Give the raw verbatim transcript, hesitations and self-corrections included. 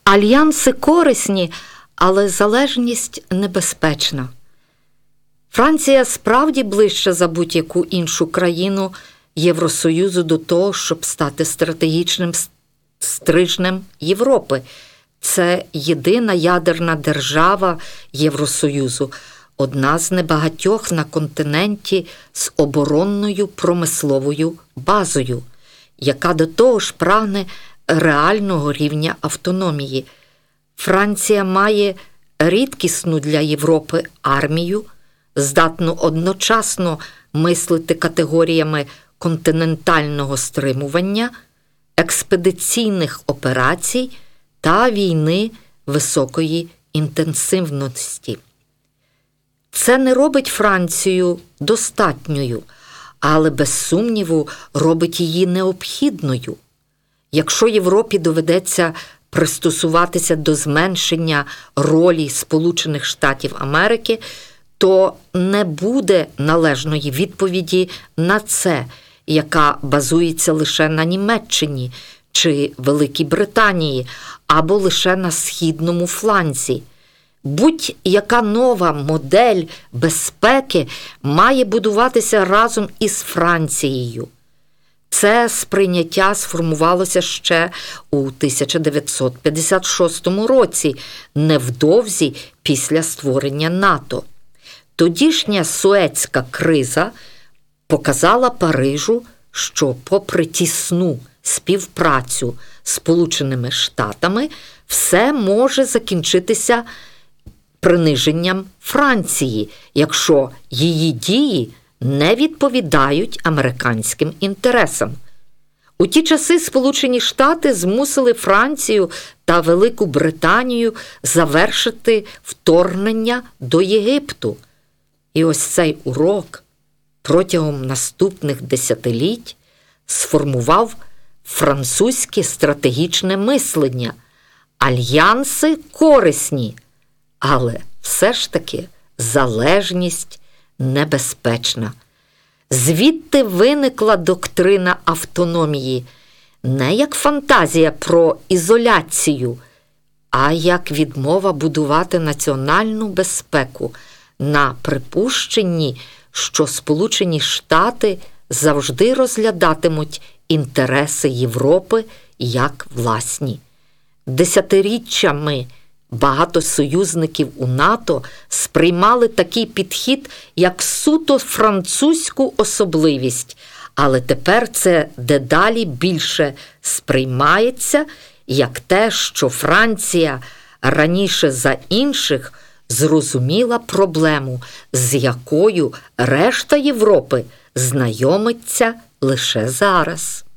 Альянси корисні, але залежність небезпечна. Франція справді ближче за будь-яку іншу країну Євросоюзу до того, щоб стати стратегічним стрижнем Європи. Це єдина ядерна держава Євросоюзу, одна з небагатьох на континенті з оборонною промисловою базою, яка до того ж прагне реального рівня автономії. Франція має рідкісну для Європи армію, здатну одночасно мислити категоріями континентального стримування, експедиційних операцій та війни високої інтенсивності. Це не робить Францію достатньою, але без сумніву робить її необхідною. Якщо Європі доведеться пристосуватися до зменшення ролі Сполучених Штатів Америки, то не буде належної відповіді на це, яка базується лише на Німеччині чи Великій Британії, або лише на східному фланзі. Будь-яка нова модель безпеки має будуватися разом із Францією. Це сприйняття сформувалося ще у тисяча дев'ятсот п'ятдесят шостому році, невдовзі після створення НАТО. Тодішня Суецька криза показала Парижу, що попри тісну співпрацю з Сполученими Штатами, все може закінчитися приниженням Франції, якщо її дії не відповідають американським інтересам. У ті часи Сполучені Штати змусили Францію та Велику Британію завершити вторгнення до Єгипту. І ось цей урок протягом наступних десятиліть сформував французьке стратегічне мислення. Альянси корисні, але все ж таки залежність небезпечна. Звідти виникла доктрина автономії не як фантазія про ізоляцію, а як відмова будувати національну безпеку на припущенні, що Сполучені Штати завжди розглядатимуть інтереси Європи як власні. Десятиріччями багато союзників у НАТО сприймали такий підхід як суто французьку особливість, але тепер це дедалі більше сприймається як те, що Франція раніше за інших зрозуміла проблему, з якою решта Європи знайомиться лише зараз.